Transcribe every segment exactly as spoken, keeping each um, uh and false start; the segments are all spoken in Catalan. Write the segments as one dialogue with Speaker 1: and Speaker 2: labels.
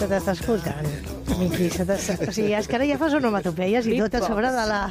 Speaker 1: Se t'està escoltant, Miqui. Se o sigui, és que ara ja fas onomatopeies i tot a sobre de la...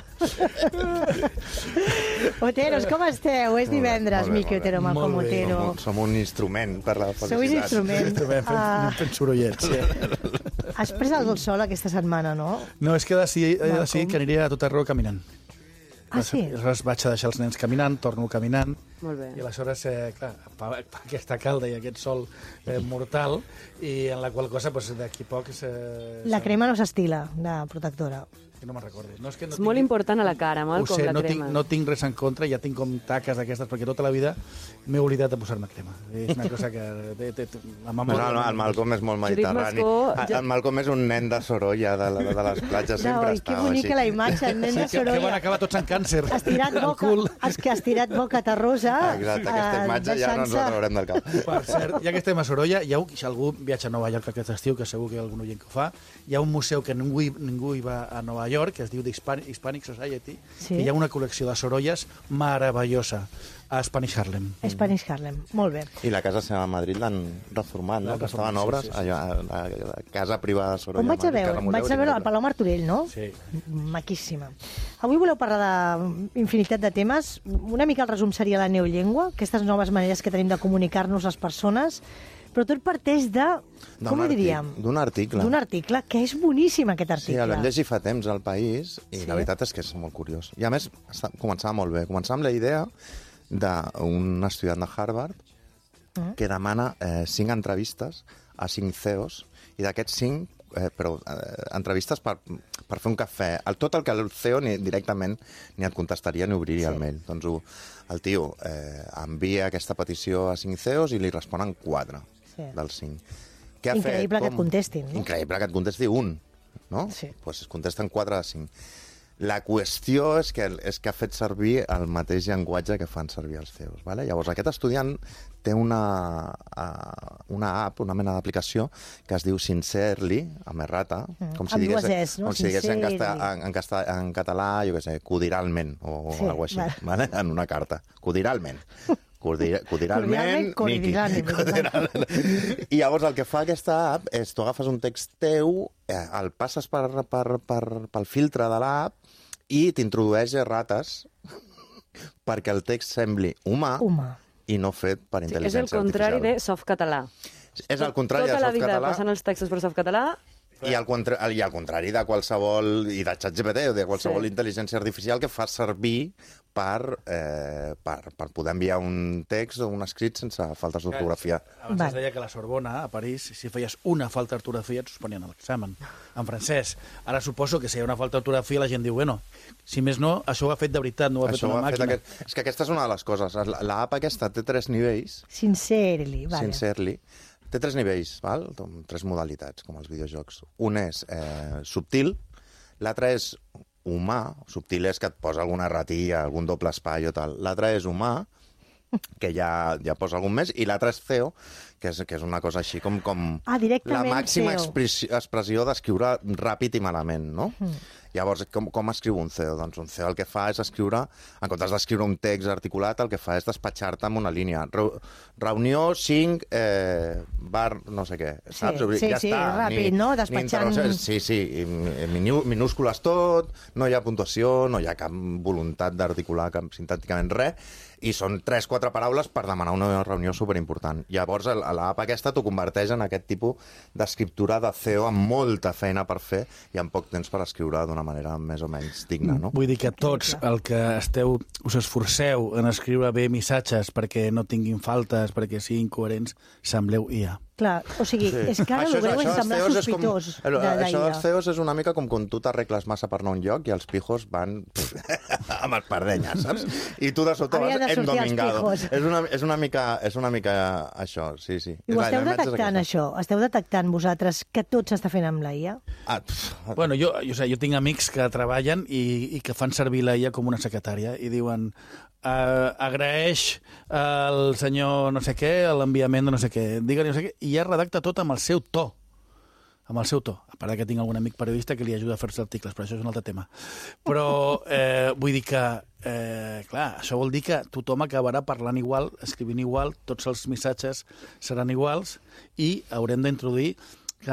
Speaker 1: Oteros, com esteu? És divendres, Miqui Otero, Malcom Otero.
Speaker 2: Som un instrument per la felicitat.
Speaker 1: Sou un instrument.
Speaker 3: Anem fent sorollets.
Speaker 1: Has pres el sol aquesta setmana, no?
Speaker 3: No, és que he decidit, he decidit que aniria a tot arreu caminant.
Speaker 1: Ah, sí?
Speaker 3: Aleshores vaig a deixar els nens caminant, torno caminant.
Speaker 4: Molt bé.
Speaker 3: I aleshores, eh, clar, pa, pa aquesta calda i aquest sol eh, mortal, i en la qual cosa, pues, d'aquí poc... Eh,
Speaker 1: la crema no s'estila, de protectora.
Speaker 3: Que no me'n recordi. No, és que no
Speaker 4: és
Speaker 3: tinc...
Speaker 4: molt important a la cara, Malcom,
Speaker 3: sé,
Speaker 4: la
Speaker 3: no
Speaker 4: crema.
Speaker 3: Tinc, no tinc res en contra, ja tinc com taques d'aquestes, perquè tota la vida m'he oblidat de posar-me crema. És una cosa que... Té, té, la memòria...
Speaker 2: No, no, el Malcom és molt mediterrani.
Speaker 4: Mascó,
Speaker 2: ja... El Malcom és un nen de Sorolla, de, de, de les platges, sempre
Speaker 1: no,
Speaker 2: estava així.
Speaker 1: Que bonica la imatge, el nen de Sorolla.
Speaker 3: Que van acabar tots en càncer.
Speaker 1: Estirat boca, els que ha estirat boca terrosa.
Speaker 2: Exacte, aquesta imatge ja no ens la traurem del cap.
Speaker 3: Per cert, ja que estem a Sorolla, hi ha, si algú viatja a Nova York aquest estiu, que segur que hi ha algun oient que ho fa, hi ha un museu que ningú, ningú hi va a Nova York, que es diu The Hispanic Society,
Speaker 1: sí?
Speaker 3: que hi ha una col·lecció de sorolles meravellosa a Spanish Harlem.
Speaker 1: Spanish Harlem, molt bé.
Speaker 2: I la casa seva a Madrid l'han reformat, no? Que estava en obres, sí, sí, sí. Allò, la, la casa privada de Sorolla.
Speaker 1: On vaig a veure? Vaig a veure al Palau Martorell, no?
Speaker 3: Sí.
Speaker 1: Maquíssima. Avui voleu parlar d'infinitat de temes. Una mica el resum seria la neollengua, aquestes noves maneres que tenim de comunicar-nos les persones, però tot parteix de... Com ho diríem?
Speaker 2: D'un article.
Speaker 1: D'un article, que és boníssim, aquest article.
Speaker 2: Sí, el vam llegir fa temps al País, i sí. La veritat és que és molt curiós. I a més, començava molt bé. Començava amb la idea d'un estudiant de Harvard mm. que demana eh, cinc entrevistes a cinc C E Os, i d'aquests cinc, eh, però eh, entrevistes per, per fer un cafè. El, tot el que el C E O ni, directament ni et contestaria ni obriria sí. el mail. Doncs ho, el tio eh, envia aquesta petició a cinc C E Os i li responen quatre sí. dels cinc. Què ha
Speaker 1: Increïble
Speaker 2: fet?
Speaker 1: que et contestin, no?
Speaker 2: Increïble que et contesti un, no?
Speaker 1: Sí.
Speaker 2: Pues es contesten quatre de cinc. La qüestió és que, és que ha fet servir el mateix llenguatge que fan servir els C E Os. Vale? Llavors, aquest estudiant té una, una app, una mena d'aplicació que es diu Sincerely, amb errata,
Speaker 1: mm.
Speaker 2: com si
Speaker 1: amb
Speaker 2: digués,
Speaker 1: dues es, no?
Speaker 2: com si digués en, casta, en, en, casta, en català, jo què sé, codiralment, o sí, alguna cosa així, vale. Vale? En una carta. Codiralment. Codiralment,
Speaker 1: Cordialment,
Speaker 2: Cordialment. I llavors el que fa aquesta app és tu agafes un text teu, eh, el passes per, per, per, pel filtre de l'app i t'introdueix errates perquè el text sembli humà,
Speaker 1: humà.
Speaker 2: I no fet per intel·ligència artificial.
Speaker 4: És el contrari de softcatalà.
Speaker 2: És el contrari de softcatalà.
Speaker 4: Tota la vida passant els textos per softcatalà.
Speaker 2: I al, contra I al contrari de qualsevol, i de ChatGPT o de qualsevol sí. intel·ligència artificial que fa servir per, eh, per, per poder enviar un text o un escrit sense faltes d'ortografia.
Speaker 3: Abans es deia que a la Sorbona, a París, si feies una falta d'ortografia et suspenien l'examen, en francès. Ara suposo que si hi ha una falta d'ortografia la gent diu, bueno, si més no, això ho ha fet de veritat, no ho ha això fet una màquina. Fet aquest...
Speaker 2: És que aquesta és una de les coses. L'app aquesta té tres nivells.
Speaker 1: Sincerely, vale.
Speaker 2: Sincerely. Té tres nivells, val? Tres modalitats, com els videojocs. Un és eh, subtil, l'altre és humà, subtil és que et posa alguna ratilla, algun doble espai o tal. L'altre és humà, que ja, ja posa algun més, i l'altre és C E O, que és, que és una cosa així com, com
Speaker 1: ah,
Speaker 2: la màxima expressió, expressió d'escriure ràpid i malament, no? Mm. Llavors, com, com escriu un C E O? Doncs un C E O el que fa és escriure, en comptes d'escriure un text articulat, el que fa és despatxar-te amb una línia. Re, reunió cinc, eh, bar, no sé què, saps?
Speaker 1: Sí, sí,
Speaker 2: ja
Speaker 1: sí,
Speaker 2: està.
Speaker 1: ràpid,
Speaker 2: ni,
Speaker 1: no? Despatxant...
Speaker 2: Ni sí, sí, minúscules tot, no hi ha puntuació, no hi ha cap voluntat d'articular cap, sintàcticament res, i són tres quatre paraules per demanar una reunió superimportant. Llavors, a l'app aquesta t'ho converteix en aquest tipus d'escriptura de C E O amb molta feina per fer i amb poc temps per escriure d'una manera més o menys digna, no?
Speaker 3: Vull dir que tots el que esteu, us esforceu en escriure bé missatges perquè no tinguin faltes, perquè siguin coherents, sembleu I A.
Speaker 1: Clar, o sigui, sí. és que ara el veu em sembla sospitós
Speaker 2: com, de això dels C E Os és una mica com quan tu t'arregles massa per anar a un lloc i els pijos van pff, amb espardenyes, saps? I tu de sota vas endomingado. És una, és, una mica, és una mica això, sí, sí.
Speaker 1: I ho esteu detectant, això? Esteu detectant vosaltres que tot s'està fent amb la I A?
Speaker 2: Ah, pff.
Speaker 3: Bueno, jo, jo, sé, jo tinc amics que treballen i, i que fan servir la I A com una secretària i diuen Uh, agraeix al senyor no sé què, l'enviament de no sé què, digue-li no sé què, i ja redacta tot amb el seu to. Amb el seu to. A part que tinc algun amic periodista que li ajuda a fer-se articles, però això és un altre tema. Però eh, vull dir que, eh, clar, això vol dir que tothom acabarà parlant igual, escrivint igual, tots els missatges seran iguals i haurem d'introduir que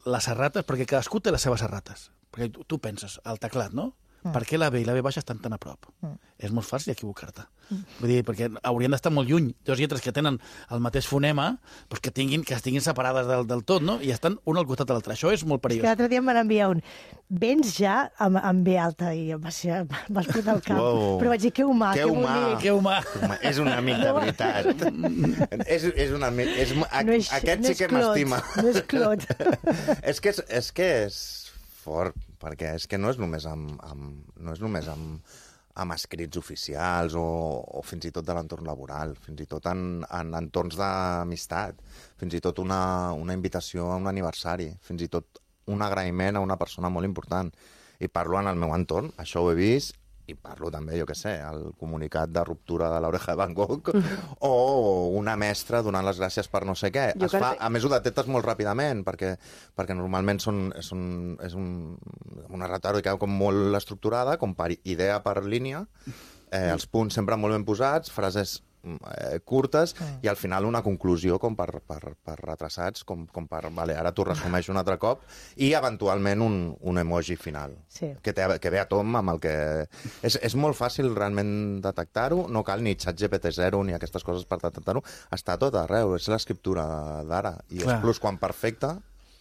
Speaker 3: les errates, perquè cadascú té les seves errates. Perquè tu, tu penses, el teclat, no? Mm. Per què la B i la B baixa estan tan a prop? Mm. És molt fàcil equivocar-te. Mm. Vull dir, perquè haurien d'estar molt lluny. Dos lletres que tenen el mateix fonema, doncs que, tinguin, que estiguin separades del, del tot, no? I estan un al costat de l'altre. Això és molt perillós.
Speaker 1: És que l'altre dia em van enviar un vens ja amb, amb B alta i em va ser, va explotar el cap. Wow. Però vaig dir, que humà,
Speaker 2: que humà.
Speaker 3: Que humà.
Speaker 2: humà. És un amic de veritat. és, és un amic. És, a, no és, aquest no sí que m'estima.
Speaker 1: No és clot.
Speaker 2: és, que és, és que és fort, perquè és que no és només amb, amb, no és només amb, amb escrits oficials o, o fins i tot de l'entorn laboral, fins i tot en, en entorns d'amistat, fins i tot una, una invitació a un aniversari, fins i tot un agraïment a una persona molt important. I parlo en el meu entorn, això ho he vist, i parlo també, jo què sé, el comunicat de ruptura de l'oreja de Van Gogh o una mestra donant les gràcies per no sé què. Es fa, a més, ho detectes molt ràpidament, perquè, perquè normalment són, són, és un, una retòrica com molt estructurada, com per idea per línia, eh, els punts sempre molt ben posats, frases eh, curtes, i al final una conclusió com per, per, per retrasats, com, com per, vale, ara t'ho resumeixo un altre cop, i eventualment un, un emoji final, sí. que, té, que ve a tom amb el que... És, és molt fàcil realment detectar-ho, no cal ni ChatGPT zero ni aquestes coses per detectar-ho, està tot arreu, és l'escriptura d'ara, i és plus quan perfecte,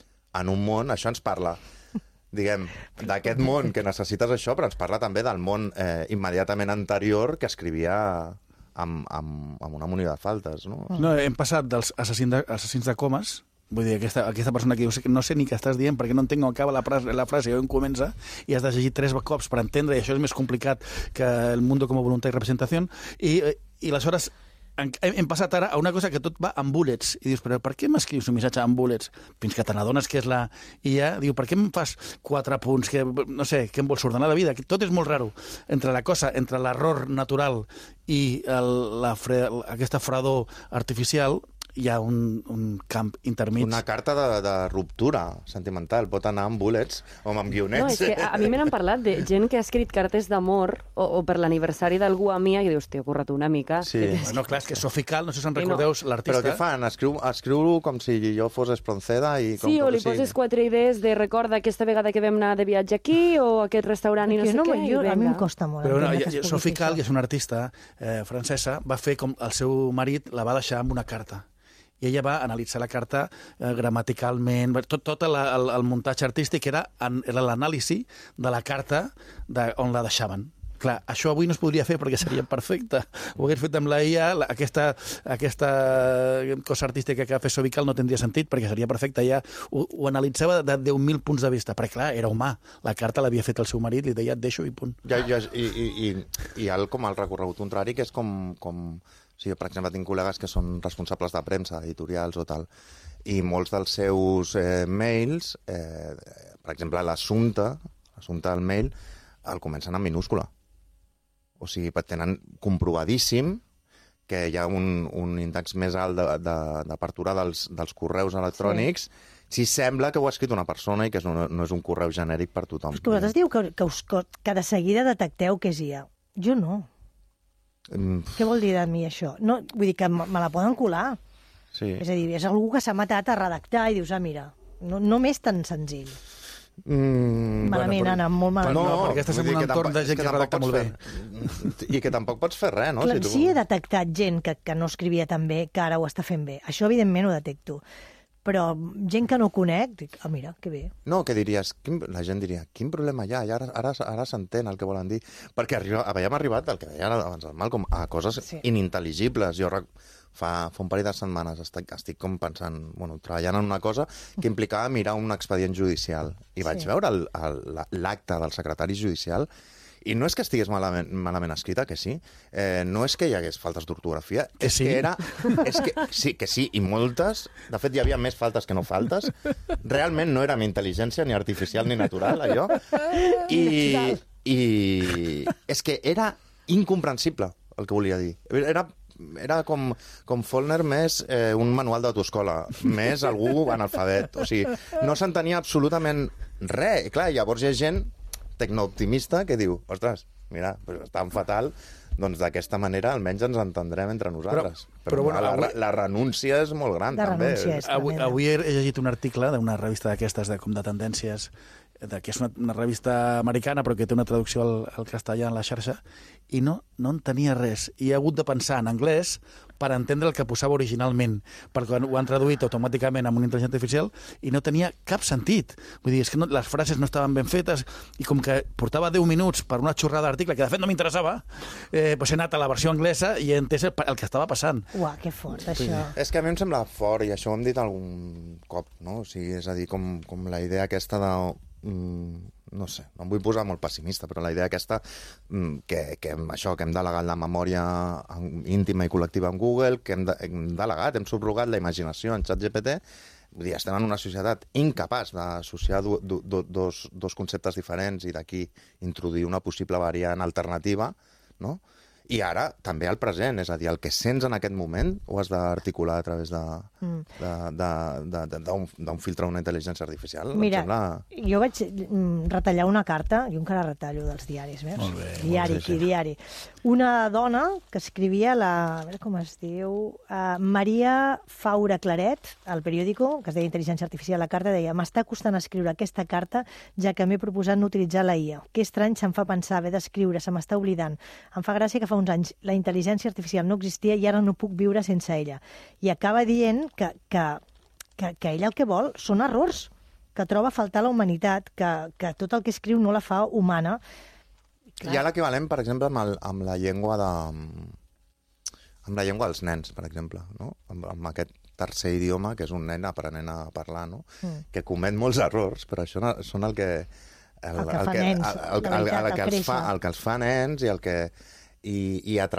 Speaker 2: en un món, això ens parla diguem, d'aquest món que necessites això, però ens parla també del món eh, immediatament anterior que escrivia amb, amb, amb una munió de faltes, no?
Speaker 3: No, hem passat dels assassins de, assassins de comes, vull dir, aquesta, aquesta persona que diu no sé ni què estàs dient perquè no entenc on acaba la frase, la frase on comença, i has de llegir tres cops per entendre, i això és més complicat que el mundo como voluntad y representación, i, i aleshores hem, hem passat ara a una cosa que tot va amb bullets, i dius, però per què m'escrius un missatge amb bullets? Fins que te n'adones que és la I A, diu, per què em fas quatre punts, que no sé, que em vols ordenar la vida? Tot és molt raro. Entre la cosa, entre l'error natural i el, la fre, aquesta fredor artificial, hi ha un, un camp intermig.
Speaker 2: Una carta de, de ruptura sentimental. Pot anar amb bullets o amb guionets.
Speaker 4: No, és que a, a mi me n'han parlat de gent que ha escrit cartes d'amor o, o per l'aniversari d'algú a mi i dius, hòstia, curra't una mica.
Speaker 2: Sí.
Speaker 3: Bueno, clar, és que Sophie Calle, no sé si en recordeu, no. l'artista...
Speaker 2: Però què fan? Escriu-ho escriu com si jo fos Espronceda i... Com
Speaker 4: sí,
Speaker 2: com
Speaker 4: o li poses quatre idees de recorda aquesta vegada que vam anar de viatge aquí o aquest restaurant i no sé
Speaker 1: no,
Speaker 4: què.
Speaker 1: Jo, a mi em costa molt.
Speaker 3: Però no, Sophie Calle, que és una artista eh, francesa, va fer com el seu marit la va deixar amb una carta. I ella va analitzar la carta eh, gramaticalment, tot, tot el, el, el muntatge artístic era, era l'anàlisi de la carta de, on la deixaven. Clar, això avui no es podria fer perquè seria perfecte. Ho hagués fet amb la I A, la, aquesta, aquesta cosa artística que va fer Sophie Calle no tindria sentit perquè seria perfecte. Ella ho, ho analitzava de deu mil punts de vista, perquè clar, era humà. La carta l'havia fet el seu marit, li deia et deixo i punt.
Speaker 2: Ja, ja, i, i, i, i el, com el recorregut contrari, que és com... com... Sí, per exemple, tinc col·legues que són responsables de premsa, editorials o tal, i molts dels seus eh, mails, eh, per exemple, l'assumpte, l'assumpte del mail, el comencen en minúscula. O sigui, tenen comprovadíssim que hi ha un, un índex més alt d'apertura de, de, dels, dels correus electrònics, sí. Si sembla que ho ha escrit una persona i que no, no és un correu genèric per tothom.
Speaker 1: Però que vosaltres diu que, que, us, que de seguida detecteu que és I A. Jo no. Mm. Què vol dir de mi, això? No, vull dir que me la poden colar.
Speaker 2: Sí.
Speaker 1: És a dir, és algú que s'ha matat a redactar i dius, ah, mira, no, no m'és tan senzill. Mm, malament, bueno, Anna, molt malament.
Speaker 3: No, no, perquè estàs en un entorn de gent que, que redacta molt bé.
Speaker 2: I que tampoc pots fer res, no?
Speaker 1: Clar,
Speaker 2: si tu...
Speaker 1: sí he detectat gent que, que no escrivia tan bé, que ara ho està fent bé. Això, evidentment, ho detecto. Però gent que no conec, dic, ah, mira, que bé.
Speaker 2: No, que diries, quin, la gent diria, quin problema hi ha? I ara, ara, ara s'entén el que volen dir. Perquè arriba, havíem arribat, el que deia abans el Malcolm, a coses sí. inintel·ligibles. Jo fa, fa un parell de setmanes estic, estic com pensant, bueno, treballant en una cosa que implicava mirar un expedient judicial. I vaig sí. veure l'acte del secretari judicial. I no és que estigués malament, malament escrita, que sí. Eh, no és que hi hagués faltes d'ortografia.
Speaker 3: Que
Speaker 2: és
Speaker 3: sí?
Speaker 2: que era... És que, sí, que sí, i moltes. De fet, hi havia més faltes que no faltes. Realment no era ni intel·ligència, ni artificial, ni natural, allò. I, i és que era incomprensible, el que volia dir. Era... Era com, com Faulkner més eh, un manual d'autoescola, més algú analfabet. O sigui, no s'entenia absolutament res. I clar, llavors hi ha gent tecnooptimista que diu, ostres, mira, pues és tan fatal, doncs d'aquesta manera almenys ens entendrem entre nosaltres.
Speaker 3: Però,
Speaker 2: però
Speaker 3: però bueno,
Speaker 2: la,
Speaker 3: avui...
Speaker 2: la renúncia és molt gran,
Speaker 1: La
Speaker 2: també.
Speaker 1: renúncia és
Speaker 3: Avui,
Speaker 1: tremenda.
Speaker 3: avui he llegit un article d'una revista d'aquestes, de, com de tendències, de, que és una, una revista americana però que té una traducció al, al castellà en la xarxa, i no, no en tenia res. I he hagut de pensar en anglès per entendre el que posava originalment, perquè ho han traduït automàticament amb una intel·ligència artificial i no tenia cap sentit. Vull dir, és que no, les frases no estaven ben fetes i com que portava deu minuts per una xorrada d'article, que de fet no m'interessava, eh, doncs he anat a la versió anglesa i he entès el, el que estava passant.
Speaker 1: Uah, que fort, això.
Speaker 2: És que a mi em sembla fort, i això ho hem dit algun cop, no? O sigui, és a dir, com, com la idea aquesta de... Mm, no sé, no em vull posar molt pessimista, però la idea aquesta mm, que, que, hem, això, que hem delegat la memòria íntima i col·lectiva en Google, que hem, de, hem delegat, hem subrogat la imaginació en ChatGPT. Vull dir, estem en una societat incapaç d'associar do, do, do, dos, dos conceptes diferents i d'aquí introduir una possible variant alternativa, no? I ara també al present, és a dir, el que sents en aquest moment ho has d'articular a través d'un mm. filtre d'una intel·ligència artificial.
Speaker 1: Mira,
Speaker 2: sembla...
Speaker 1: jo vaig mm, retallar una carta, jo encara retallo dels diaris, veus?
Speaker 3: Molt bé,
Speaker 1: diari,
Speaker 2: molt bé, sí.
Speaker 1: aquí, diari. Una dona que escrivia, la, a veure com es diu, uh, Maria Faura Claret, al periòdico, que es deia Intel·ligència Artificial, la carta deia: m'està costant escriure aquesta carta, ja que m'he proposat no utilitzar la I A. Que estrany, se'm fa pensar haver d'escriure, se m'està oblidant. Em fa gràcia que fa uns anys la intel·ligència artificial no existia i ara no puc viure sense ella. I acaba dient que, que, que, que ella el que vol són errors, que troba a faltar la humanitat, que, que tot el que escriu no la fa humana.
Speaker 2: Hi ha l'equivalent, per exemple, amb, el, amb la llengua de... amb la llengua dels nens, per exemple, no? Amb, amb aquest tercer idioma, que és un nen aprenent a parlar, no? Mm. Que comet molts errors, però això no, són el que...
Speaker 1: El, el que fa el que, nens,
Speaker 2: el, el, el, el, el, que els fa, el que els fa nens i el que... I, i a través